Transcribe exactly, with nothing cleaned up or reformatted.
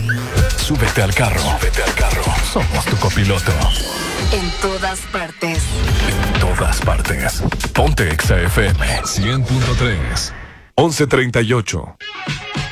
Súbete al carro. Súbete al carro. Somos tu copiloto. En todas partes. En todas partes. Ponte Exa F M cien punto tres. once treinta y ocho.